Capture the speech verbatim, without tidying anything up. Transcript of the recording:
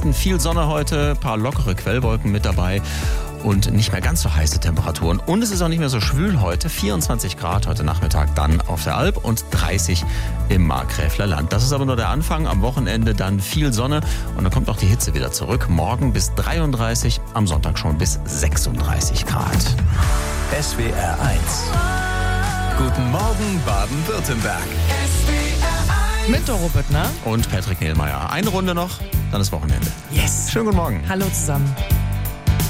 Aussichten, viel Sonne heute, ein paar lockere Quellwolken mit dabei und nicht mehr ganz so heiße Temperaturen. Und es ist auch nicht mehr so schwül heute, vierundzwanzig Grad heute Nachmittag dann auf der Alp und dreißig im Markgräfler Land. Das ist aber nur der Anfang, am Wochenende dann viel Sonne und dann kommt auch die Hitze wieder zurück. Morgen bis dreiunddreißig, am Sonntag schon bis sechsunddreißig Grad. S W R eins. Guten Morgen Baden-Württemberg. Mit Doro Büttner Und Patrick Nehlmeier. Eine Runde noch, dann ist Wochenende. Yes. Schönen guten Morgen. Hallo zusammen.